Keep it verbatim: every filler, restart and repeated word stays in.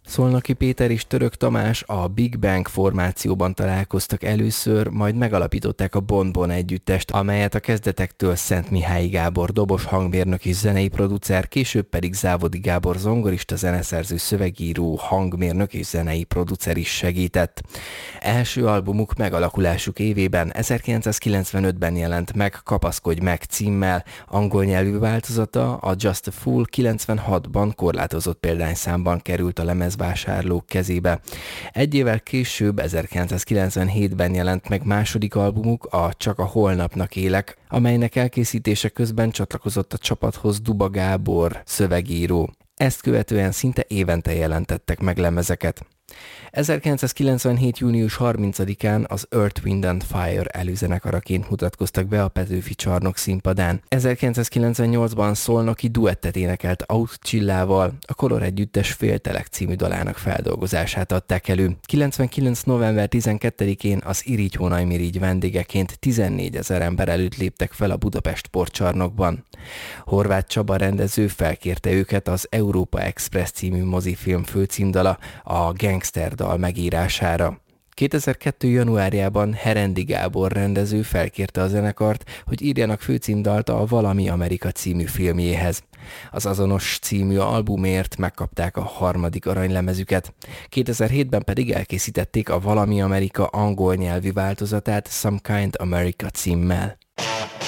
Szolnoki Péter és Török Tamás a Big Bang formációban találkoztak először, majd megalapították a Bon-Bon együttest, amelyet a kezdetektől Szentmihályi Gábor dobos hangmérnök és zenei producer, később pedig Závodi Gábor zongorista, zeneszerző, szövegíró, hangmérnök és zenei producer is segített. Első albumuk megalakulásuk évében, ezerkilencszázkilencvenötben jelent meg Kapaszkodj meg címmel, angol nyelvű változata, a Just a Fool kilencvenhatban korlátozott példányszámban került a lemezvásárlók kezébe. Egy évvel később, ezerkilencszázkilencvenhétben jelent meg második albumuk, a Csak a holnapnak élek, amelynek elkészítése közben csatlakozott a csapathoz Duba Gábor, szövegíró. Ezt követően szinte évente jelentettek meg lemezeket. ezerkilencszázkilencvenhét. június harmincadikán az Earth, Wind and Fire előzenekaraként mutatkoztak be a Petőfi Csarnok színpadán. ezerkilencszázkilencvennyolcban Szolnoki duettet énekelt Aut Csillával, a Color együttes Féltelek című dalának feldolgozását adták elő. kilencvenkilenc. november tizenkettedikén az Irigy Hónaj Mirigy vendégeként tizennégyezer ember előtt léptek fel a Budapest Sportcsarnokban. Horváth Csaba rendező felkérte őket az Európa Express című mozifilm főcímdala, a Gangster dal megírására. kétezer-kettő. januárjában Herendi Gábor rendező felkérte a zenekart, hogy írjanak főcímdalt a Valami Amerika című filmjéhez. Az azonos című albumért megkapták a harmadik aranylemezüket. kétezer-hétben pedig elkészítették a Valami Amerika angol nyelvű változatát Some Kind America címmel.